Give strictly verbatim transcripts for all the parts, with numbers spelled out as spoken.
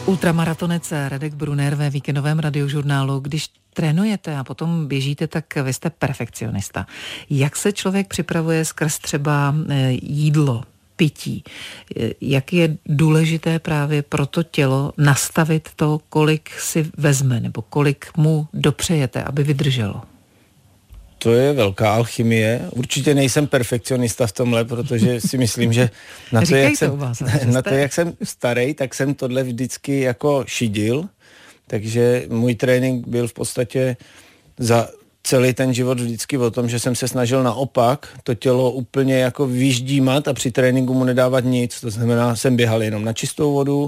Ultramaratonec Radek Brunner ve víkendovém radiožurnálu. Když trénujete a potom běžíte, tak vy jste perfekcionista. Jak se člověk připravuje skrz třeba jídlo, pití? Jak je důležité právě pro to tělo nastavit to, kolik si vezme nebo kolik mu dopřejete, aby vydrželo? To je velká alchymie. Určitě nejsem perfekcionista v tomhle, protože si myslím, že na to, jak jsem, vás, na to, jak jsem starý, tak jsem tohle vždycky jako šidil. Takže můj trénink byl v podstatě za celý ten život vždycky o tom, že jsem se snažil naopak to tělo úplně jako vyždímat a při tréninku mu nedávat nic. To znamená, jsem běhal jenom na čistou vodu,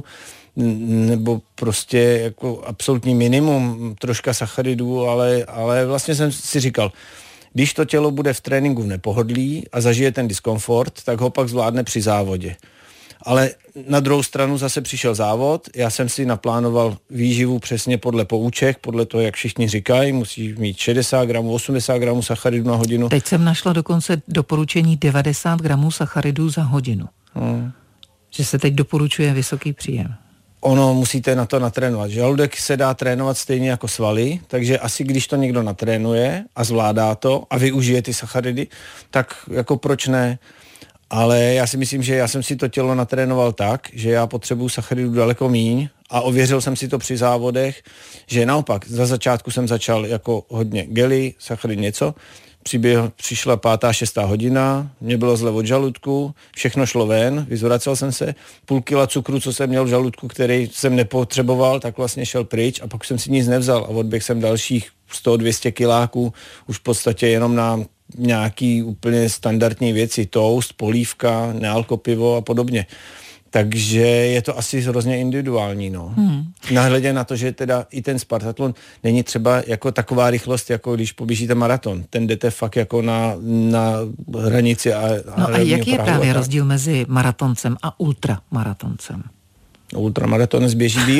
nebo prostě jako absolutní minimum, troška sacharidů, ale, ale vlastně jsem si říkal, když to tělo bude v tréninku v nepohodlí a zažije ten diskomfort, tak ho pak zvládne při závodě. Ale na druhou stranu zase přišel závod, já jsem si naplánoval výživu přesně podle pouček, podle toho, jak všichni říkají, musí mít šedesát gramů, osmdesát gramů sacharidů na hodinu. Teď jsem našla dokonce doporučení devadesát gramů sacharidů za hodinu. Hmm. Že se teď doporučuje vysoký příjem. Ono musíte na to natrénovat. Žaludek se dá trénovat stejně jako svaly, takže asi když to někdo natrénuje a zvládá to a využije ty sacharidy, tak jako proč ne? Ale já si myslím, že já jsem si to tělo natrénoval tak, že já potřebuju sacharidů daleko míň a ověřil jsem si to při závodech, že naopak za začátku jsem začal jako hodně gely, sacharid něco, Přiběhl, přišla pátá, šestá hodina, mě bylo zle od žaludku, všechno šlo ven, vyzvracel jsem se, půl kila cukru, co jsem měl v žaludku, který jsem nepotřeboval, tak vlastně šel pryč a pak jsem si nic nevzal a odběh jsem dalších sto dvě stě kiláků, už v podstatě jenom na nějaký úplně standardní věci, toast, polívka, nealkopivo a podobně. Takže je to asi hrozně individuální, no. Hmm. Nahledě na to, že teda i ten Spartatlon není třeba jako taková rychlost, jako když poběžíte maraton. Ten jdete fakt jako na, na hranici. A, a no a jaký je právě rozdíl mezi maratoncem a ultramaratoncem? Ultramaratonec běží díl.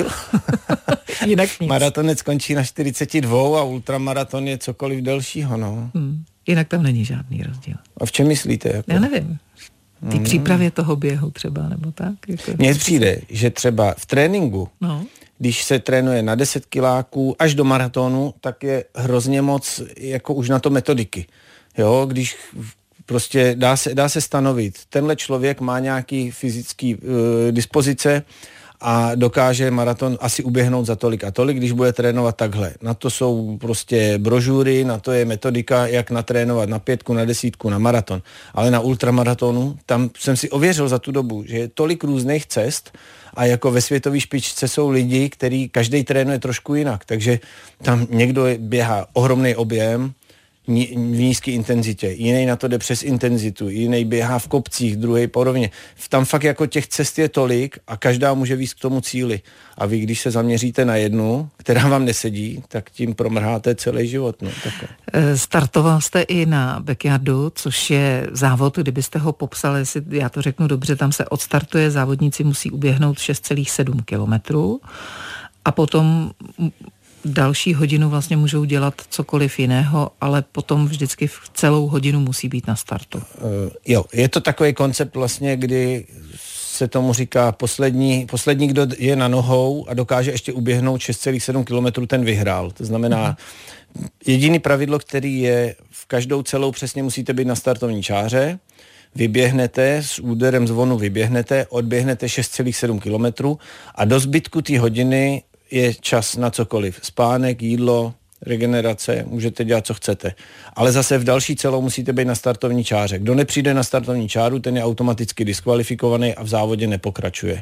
Jinak nic. Maratonec končí na čtyřicet dva a ultramaraton je cokoliv delšího, no. Hmm. Jinak tam není žádný rozdíl. A v čem myslíte? Jako? Já nevím. Ty hmm. přípravě toho běhu třeba, nebo tak? Jako... Mně přijde, že třeba v tréninku, no. když se trénuje na deset kiláků až do maratonu, tak je hrozně moc jako už na to metodiky. Jo, když prostě dá se, dá se stanovit, tenhle člověk má nějaký fyzický uh, dispozice a dokáže maraton asi uběhnout za tolik a tolik, když bude trénovat takhle. Na to jsou prostě brožury, na to je metodika, jak natrénovat na pětku, na desítku, na maraton. Ale na ultramaratonu, tam jsem si ověřil za tu dobu, že je tolik různých cest a jako ve světové špičce jsou lidi, který každý trénuje trošku jinak. Takže tam někdo běhá ohromný objem, v nízké intenzitě, jiný na to jde přes intenzitu, jiný běhá v kopcích, druhý podobně. Tam fakt jako těch cest je tolik a každá může víc k tomu cíli. A vy, když se zaměříte na jednu, která vám nesedí, tak tím promrháte celý život. No, Startoval jste i na backyardu, což je závod, kdybyste ho popsali, jestli já to řeknu dobře, tam se odstartuje, závodníci musí uběhnout šest celá sedm kilometrů a potom další hodinu vlastně můžou dělat cokoliv jiného, ale potom vždycky v celou hodinu musí být na startu. Uh, jo, je to takový koncept vlastně, kdy se tomu říká poslední, poslední, kdo je na nohou a dokáže ještě uběhnout šest celá sedm kilometrů, ten vyhrál. To znamená, uh-huh. jediný pravidlo, který je v každou celou přesně musíte být na startovní čáře, vyběhnete, s úderem zvonu vyběhnete, odběhnete šest celá sedm kilometrů a do zbytku té hodiny je čas na cokoliv. Spánek, jídlo, regenerace, můžete dělat, co chcete. Ale zase v další celou musíte být na startovní čáře. Kdo nepřijde na startovní čáru, ten je automaticky diskvalifikovaný a v závodě nepokračuje.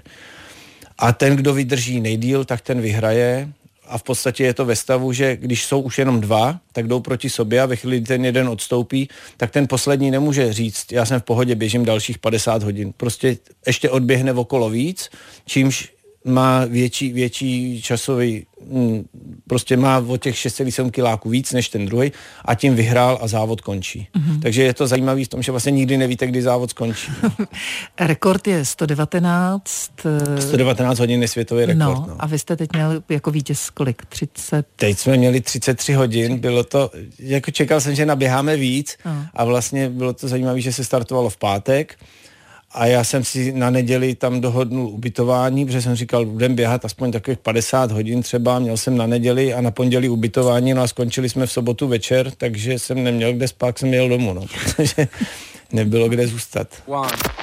A ten, kdo vydrží nejdýl, tak ten vyhraje a v podstatě je to ve stavu, že když jsou už jenom dva, tak jdou proti sobě a ve chvíli, kdy ten jeden odstoupí, tak ten poslední nemůže říct, já jsem v pohodě, běžím dalších padesát hodin. Prostě ještě odběhne okolo víc, čímž má větší, větší časový, prostě má o těch šest celá sedm kiláků víc než ten druhý a tím vyhrál a závod končí. Mm-hmm. Takže je to zajímavý v tom, že vlastně nikdy nevíte, kdy závod skončí. Rekord je sto devatenáct. sto devatenáct hodin je světový rekord. No, no. A vy jste teď měl jako vítěz kolik? třicet? Teď jsme měli třicet tři hodin, bylo to, jako čekal jsem, že naběháme víc no. a vlastně bylo to zajímavé, že se startovalo v pátek A já jsem si na neděli tam dohodnul ubytování, protože jsem říkal, budem běhat aspoň takových padesát hodin třeba, měl jsem na neděli a na pondělí ubytování, no a skončili jsme v sobotu večer, takže jsem neměl kde spát, jsem jel domů, no, protože nebylo kde zůstat. One.